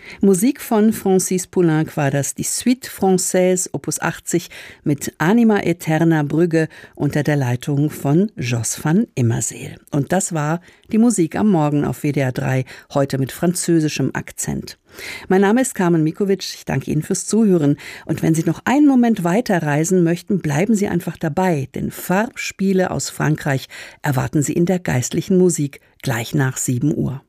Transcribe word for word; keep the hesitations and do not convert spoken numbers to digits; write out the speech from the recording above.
Musik von Francis Poulenc war das, die Suite Française Opus achtzig mit Anima Aeterna Brügge unter der Leitung von Jos van Immerseel. Und das war die Musik am Morgen auf W D R drei, heute mit französischem Akzent. Mein Name ist Carmen Mikovic, ich danke Ihnen fürs Zuhören. Und wenn Sie noch einen Moment weiterreisen möchten, bleiben Sie einfach dabei, denn Farbspiele aus Frankreich erwarten Sie in der geistlichen Musik gleich nach sieben Uhr.